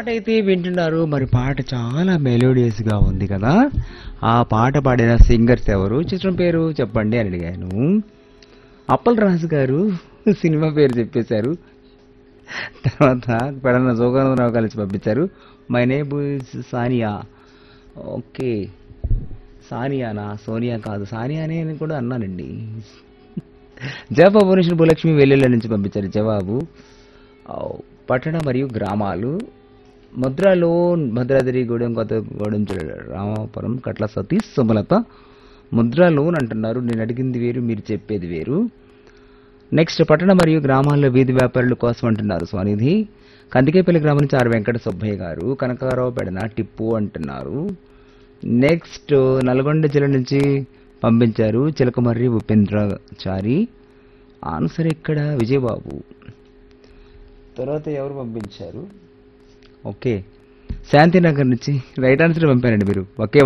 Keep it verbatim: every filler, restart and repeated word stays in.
పాటైతే వింటున్నారు. మరి పాట చాలా మెలోడియస్‌గా ఉంది కదా! ఆ పాట పాడిన సింగర్స్ ఎవరు? చిత్రం పేరు చెప్పండి అని అడిగాను. అప్పల్ రాజు గారు సినిమా పేరు చెప్పేశారు. తర్వాత పెడన జోగానందరావు కలిసి పంపించారు. My name is Sania. Okay. సానియానా? Sonia కాదు. సానియానే అని కూడా అన్నానండి. జవాబు భువనేశ్వర్ భూలక్ష్మి వెల్లుల్లి నుంచి పంపించారు జవాబు. ఆవ్, పట్టణ మరియు గ్రామాలు ముద్రలో భద్రాద్రిగూడెం కొత్తగూడెం జిల్లా రామాపురం కట్ల సతీష్ సుమలత ముద్ర లోన్ అంటున్నారు. నేను అడిగింది వేరు, మీరు చెప్పేది వేరు. నెక్స్ట్ పట్టణ మరియు గ్రామాల్లో వీధి వ్యాపారుల కోసం అంటున్నారు స్వానిధి. కందికేపల్లి గ్రామం నుంచి ఆర్ వెంకట సుబ్బయ్య గారు. కనకారావు పెడన టిప్పు అంటున్నారు. నెక్స్ట్ నల్గొండ జిల్లా నుంచి పంపించారు చిలకమర్రి ఉపేంద్రచారి. ఆన్సర్ ఇక్కడ విజయబాబు. తర్వాత ఎవరు పంపించారు? ఓకే, శాంతినగర్ నుంచి రైట్ ఆన్సర్ పంపారండి మీరు. ఒకే